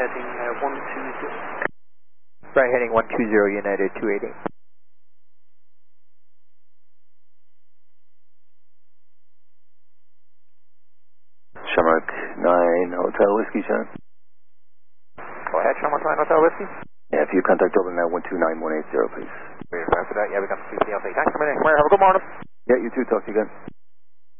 heading 120. Right heading 120 United 280. Shamrock 9 Hotel Whiskey, Sean. Go ahead, Shamrock 9 Hotel Whiskey. Yeah, if you contact Dublin now, 129180, please. After that, yeah, we got the CCLC. Thanks for a minute. Come here, have a good morning. Yeah, you too. Talk to you again.